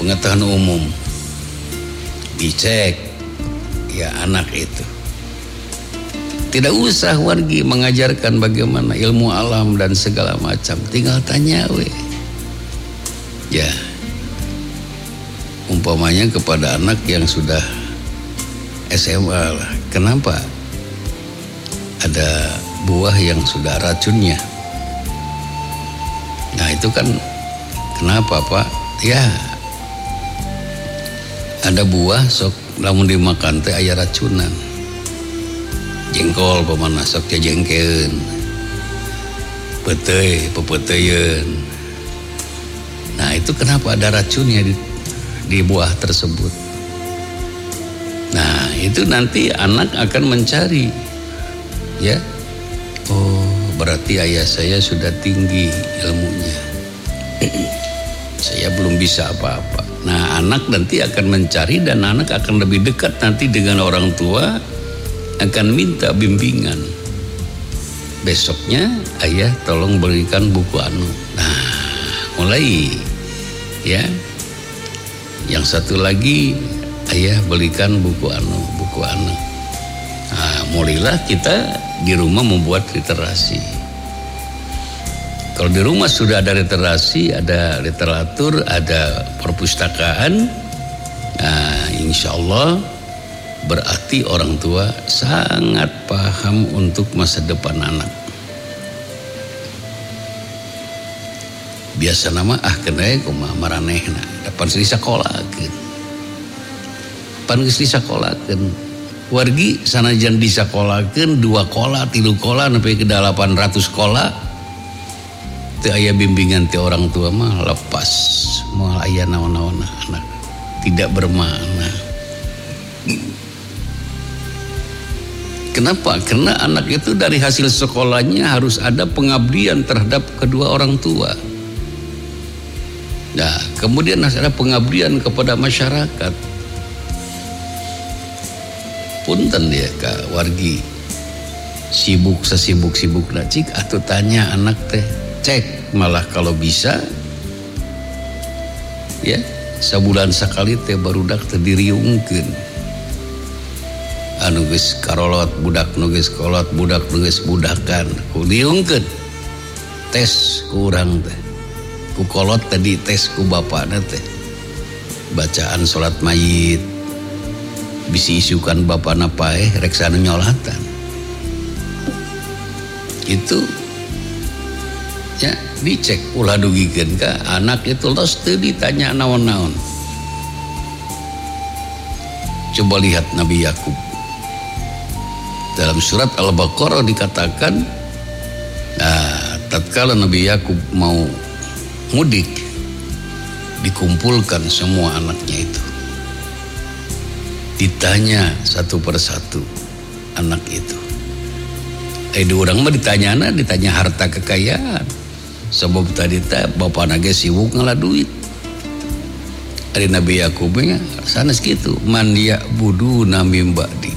pengetahuan umum, dicek ya anak itu. Tidak usah wargi mengajarkan bagaimana ilmu alam dan segala macam, tinggal tanya we. Ya, umpamanya kepada anak yang sudah SMA lah, kenapa ada buah yang sudah racunnya? Nah itu kan kenapa Pak? Ya, ada buah sok lamun dimakan teh aya racunan. Jengkol pemana sok jengkeun, peteuy pepeteuyeun. Nah itu kenapa ada racunnya di buah tersebut? Nah itu nanti anak akan mencari, ya. Oh berarti ayah saya sudah tinggi ilmunya, saya belum bisa apa-apa. Nah anak nanti akan mencari dan anak akan lebih dekat nanti dengan orang tua, akan minta bimbingan. Besoknya ayah tolong berikan buku anu. Nah mulai ya. Yang satu lagi ayah belikan buku anu. Nah mulailah kita di rumah membuat literasi. Kalau di rumah sudah ada literasi, ada literatur, ada perpustakaan, nah insya Allah berarti orang tua sangat paham untuk masa depan anak. Biasa nama kena kumaha maranehna dapan di sakolahkeun. Pan geus disakolahkeun. Wargi sanajan disakolahkeun 2 kola, 3 kola sampai ke 800 kola. Teu aya bimbingan ti orang tua mah lepas moal aya naon-naon anak tidak bermakna. Kenapa? Karena anak itu dari hasil sekolahnya harus ada pengabdian terhadap kedua orang tua. Nah, kemudian harus ada pengabdian kepada masyarakat. Punten ya Kak wargi sibuk sesibuk-sibuk cik atau tanya anak teh, cek malah kalau bisa ya sabulan sakali teh barudak teh diriungkeun. Anu geus karolot budak nu geus kolot, budak nu geus budakan kuliungkeun tes ku urang teh, ku kolot tadi tes ku bapana teh, bacaan salat mayit bisi isukan bapana paeh rek sana nyolatan itu ya dicek ulah dugikeun ka anak itu los teu ditanya naon-naon. Coba lihat Nabi Yakub dalam surat Al-Baqarah dikatakan, nah, tatkala Nabi Yakub mau mudik dikumpulkan semua anaknya itu, ditanya satu persatu anak itu. Orang mah ditanya harta kekayaan. Sebab tadi teh bapana ge sibuk ngalah duit. Ari Nabi Yakub nya sanes kitu, man ya'budu mim ba'di.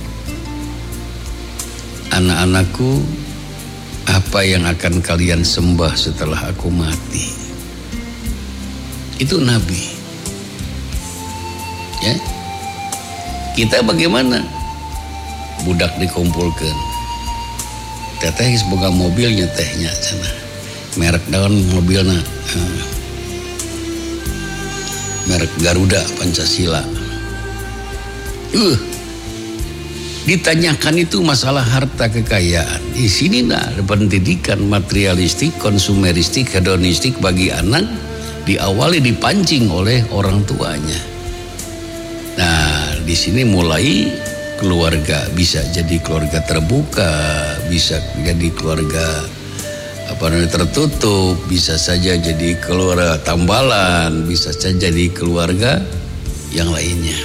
Anak-anakku, apa yang akan kalian sembah setelah aku mati? Itu Nabi. Ya. Kita bagaimana? Budak dikumpulkan. Teteh boga mobilnya tehnya sana. Merek daun mobilna. Merek Garuda Pancasila. Ditanyakan itu masalah harta kekayaan. Di sini pendidikan materialistik, konsumeristik, hedonistik bagi anak diawali dipancing oleh orang tuanya. Nah, di sini mulai keluarga bisa jadi keluarga terbuka, bisa jadi keluarga tertutup, bisa saja jadi keluarga tambalan, bisa saja jadi keluarga yang lainnya.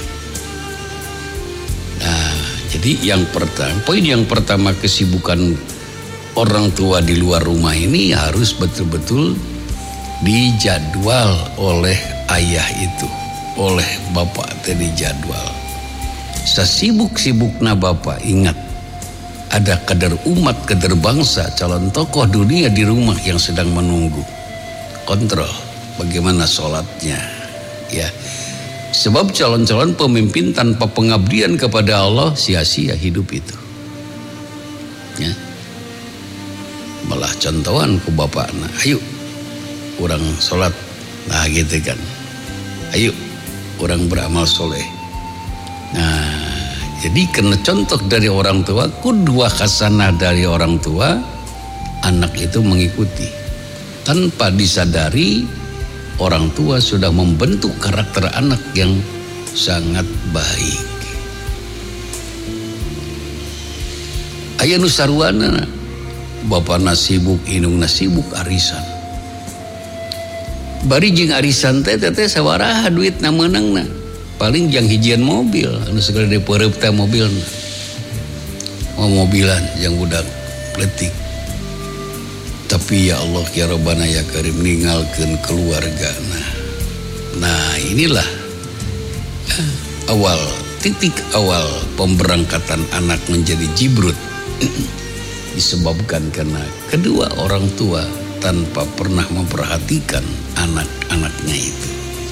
Nah, jadi poin yang pertama kesibukan orang tua di luar rumah ini harus betul-betul dijadwal oleh ayah itu, oleh bapak tadi jadwal. Sesibuk-sibukna bapak ingat ada kader umat, kader bangsa, calon tokoh dunia di rumah yang sedang menunggu. Kontrol bagaimana sholatnya, ya. Sebab calon-calon pemimpin tanpa pengabdian kepada Allah sia-sia hidup itu. Ya. Malah contohan ku bapak, nah, ayo orang sholat, nah gitu kan, ayo orang beramal soleh. Nah, jadi kena contoh dari orang tua, kudwah hasanah dari orang tua, anak itu mengikuti. Tanpa disadari, orang tua sudah membentuk karakter anak yang sangat baik. Aya nu sarwana bapana sibuk, indungna sibuk arisan. Bari jeung arisan teh sawaraha duitna meunangna. Paling jang hijian mobil, anu segala dipeureup teh mobilna. Mobilan yang budak letik. Tapi ya Allah ya Rabbana ya Karim ninggalkeun keluargana. Nah, inilah titik awal pemberangkatan anak menjadi jibrut. Disebabkan karena kedua orang tua tanpa pernah memperhatikan anak-anaknya itu.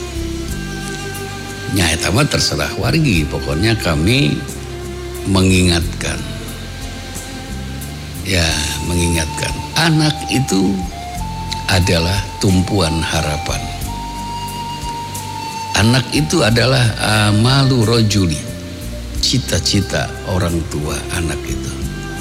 Nya eta mah terserah wargi, pokoknya kami mengingatkan. Ya, mengingatkan. Anak itu adalah tumpuan harapan. Anak itu adalah amalu rojuli, cita-cita orang tua anak itu.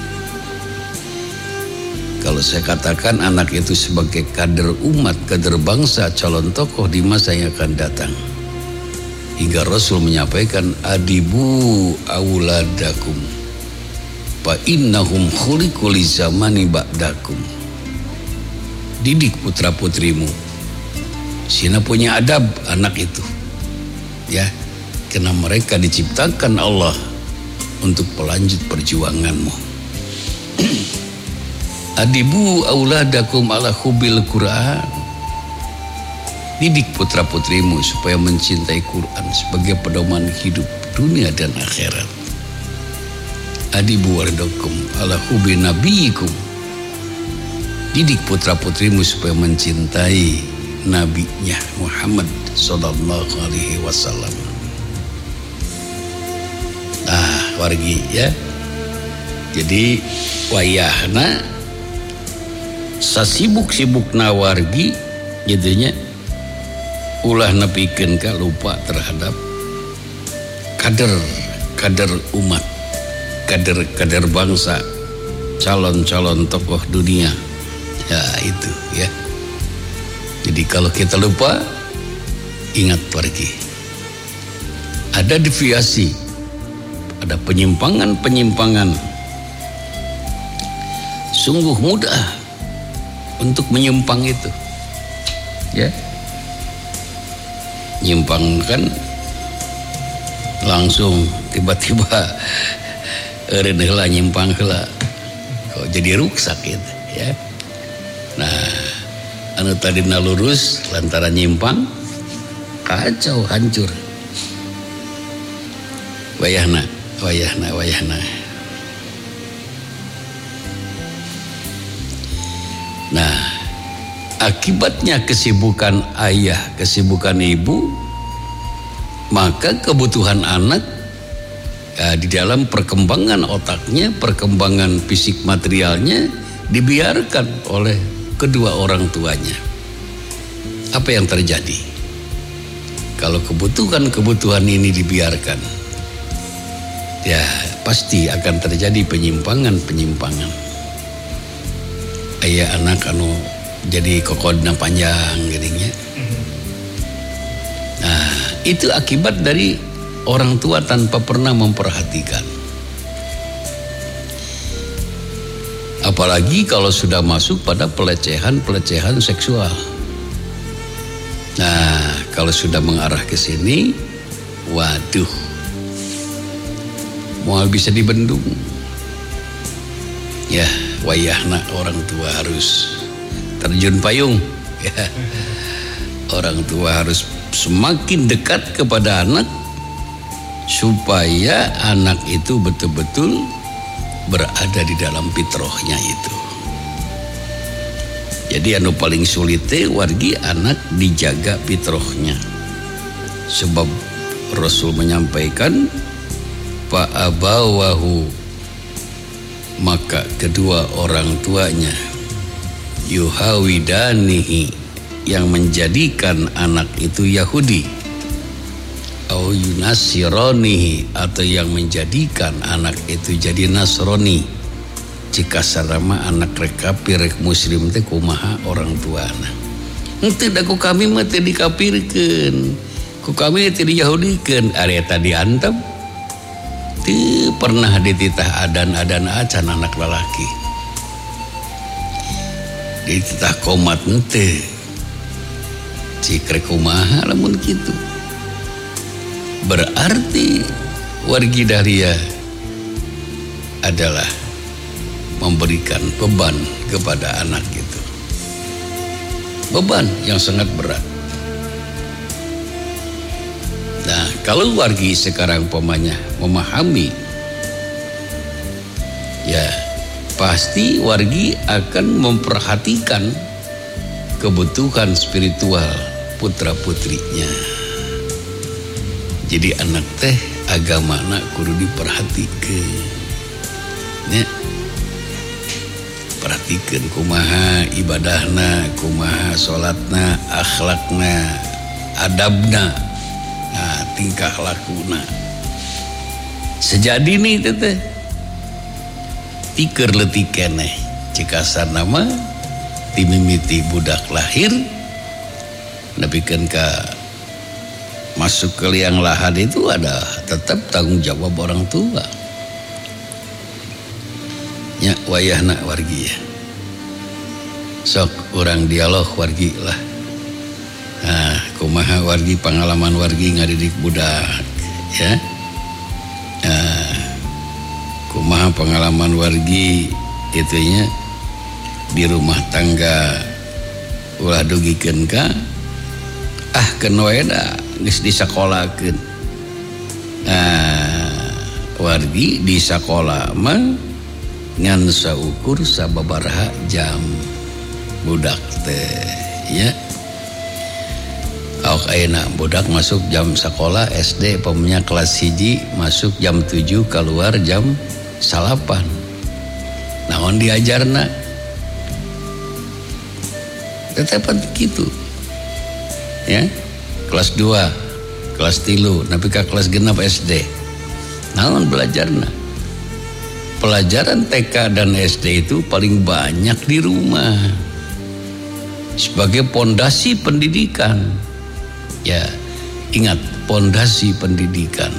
Kalau saya katakan anak itu sebagai kader umat, kader bangsa, calon tokoh di masa yang akan datang. Hingga Rasul menyampaikan, adibu auladakum fa innahum khuliqu li zamani ba'dakum. Didik putra-putrimu. Sina punya adab anak itu. Ya, karena mereka diciptakan Allah untuk pelanjut perjuanganmu. Adibu auladakum ala hubil Quran. Didik putra-putrimu supaya mencintai Quran sebagai pedoman hidup dunia dan akhirat. Adibu wardakum ala hubi nabiyikum. Didik putra-putrimu supaya mencintai nabinya Muhammad sallallahu alaihi wasallam. Nah, wargi ya. Jadi wayahna sasibuk-sibukna wargi jadinya ulah nepikeun ka lupa terhadap kader umat, kader bangsa, calon-calon tokoh dunia. Ya itu ya. Jadi kalau kita lupa, ingat pergi. Ada deviasi, ada penyimpangan-penyimpangan. Sungguh mudah untuk menyimpang itu. Ya. Nyimpang kan langsung tiba-tiba eureun heula nyimpang heula. Kok jadi rusak gitu, ya. Nah, anu tadina lurus lantaran nyimpang kacau hancur. Wayahna. Nah, akibatnya kesibukan ayah, kesibukan ibu, maka kebutuhan anak di dalam perkembangan otaknya, perkembangan fisik materialnya dibiarkan oleh kedua orang tuanya. Apa yang terjadi? Kalau kebutuhan ini dibiarkan, ya pasti akan terjadi penyimpangan. Ayah anak anu jadi kokodna panjang gininya. Nah, itu akibat dari orang tua tanpa pernah memperhatikan. Apalagi kalau sudah masuk pada pelecehan seksual. Nah, kalau sudah mengarah ke sini, waduh, mau bisa dibendung. Ya, wayahna orang tua harus terjun payung. Ya. Orang tua harus semakin dekat kepada anak supaya anak itu betul-betul berada di dalam fitrahnya itu. Jadi anu paling sulit wargi anak dijaga fitrahnya. Sebab Rasul menyampaikan fa'abawahu, maka kedua orang tuanya yuhawidanihi, yang menjadikan anak itu Yahudi, au yunasironihi, atau yang menjadikan anak itu jadi Nasrani. Jika sarama anak rek kafir rek muslim teh kumaha orang tuana. Henteu da ku kami mah teu dikafirkeun, ku kami teu diyahudikeun, ari eta diantem teu pernah dititah adan-adan acan anak lalaki. Dititah komat henteu. Cik rek kumaha lamun kitu. Berarti wargi dahlia adalah memberikan beban kepada anak itu, beban yang sangat berat. Nah, kalau wargi sekarang pemanya memahami, ya pasti wargi akan memperhatikan kebutuhan spiritual putra putrinya. Jadi anak teh agamana kudu diperhatikeun. Ya. Perhatikeun kumaha ibadahna, kumaha salatna, akhlakna, adabna, nah, tingkah lakuna. Sejadi nih teh tikeur leutik keneh cikasarna mah timimiti budak lahir nepikeun ka masuk ke liang lahat itu ada tetap tanggung jawab orang tua. Ya wayahna wargi ya. Sok orang dialog wargi lah. Nah, kumaha wargi pengalaman wargi ngadidik budak ya. Nah, kumaha pengalaman wargi itunya di rumah tangga ulah dugikeun ka kenoeda geus disakolakeun. Nah, wargi di sakola mah ngan saukur sababaraha jam budak teh ya. Aok ayeuna budak masuk jam sekolah SD pemnya kelas 1 masuk jam 7 keluar jam 8. Naon diajarna? Tetapan gitu. Ya. Kelas 2, kelas 3, napi ka kelas 6 SD. Naon belajarna? Pelajaran TK dan SD itu paling banyak di rumah. Sebagai pondasi pendidikan. Ya, ingat pondasi pendidikan.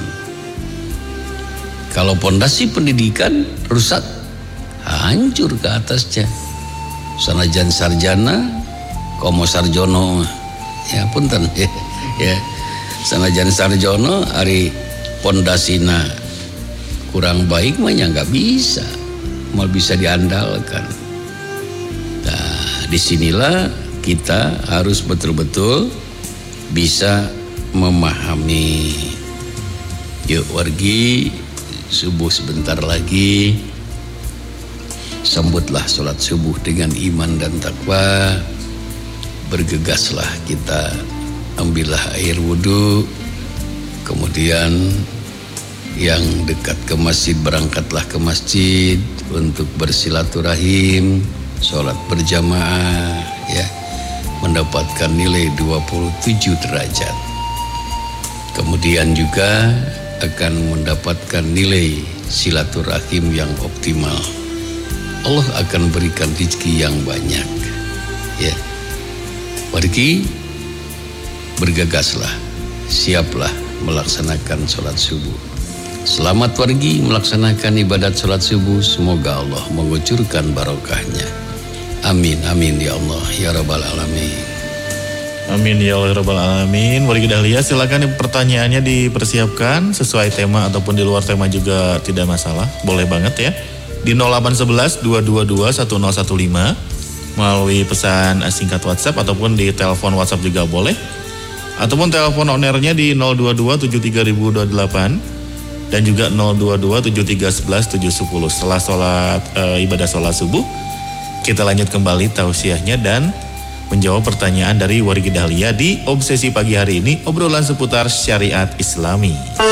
Kalau pondasi pendidikan rusak, hancur ke atasnya. Sanajan sarjana, komo sarjono. Ya punten ya. Sanajan sarjono ari pondasina kurang baik mah ya nggak bisa, mal bisa diandalkan. Nah, disinilah kita harus betul-betul bisa memahami. Yuk wargi, subuh sebentar lagi, sambutlah sholat subuh dengan iman dan takwa. Bergegaslah kita, ambillah air wudhu, kemudian yang dekat ke masjid berangkatlah ke masjid untuk bersilaturahim, sholat berjamaah ya, mendapatkan nilai 27 derajat. Kemudian juga akan mendapatkan nilai silaturahim yang optimal. Allah akan berikan rezeki yang banyak ya. Wargi, bergegaslah, siaplah melaksanakan sholat subuh. Selamat wargi melaksanakan ibadat sholat subuh. Semoga Allah mengucurkan barokahnya. Amin, amin ya Allah, ya Rabbal Alamin. Amin ya Allah, ya Rabbal Alamin. Wargi dahlia, silakan pertanyaannya dipersiapkan sesuai tema ataupun di luar tema juga tidak masalah. Boleh banget ya. Di 0811 222 1015 melalui pesan singkat WhatsApp ataupun di telepon WhatsApp juga boleh. Ataupun telepon on-airnya di 022 73028 dan juga 022 7311 710. Setelah ibadah sholat subuh, kita lanjut kembali tausiahnya dan menjawab pertanyaan dari wargi Dahlia di Obsesi Pagi hari ini, obrolan seputar syariat Islami.